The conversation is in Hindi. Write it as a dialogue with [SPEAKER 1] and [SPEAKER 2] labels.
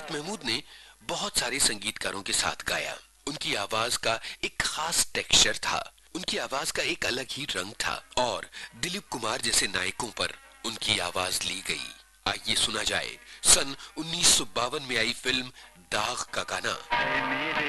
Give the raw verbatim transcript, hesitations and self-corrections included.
[SPEAKER 1] ज़ीनत महमूद ने बहुत सारे संगीतकारों के साथ गाया। उनकी आवाज का एक खास टेक्सचर था, उनकी आवाज का एक अलग ही रंग था और दिलीप कुमार जैसे नायकों पर उनकी आवाज ली गई। आइए सुना जाए सन उन्नीस सौ बावन में आई फिल्म दाग का गाना।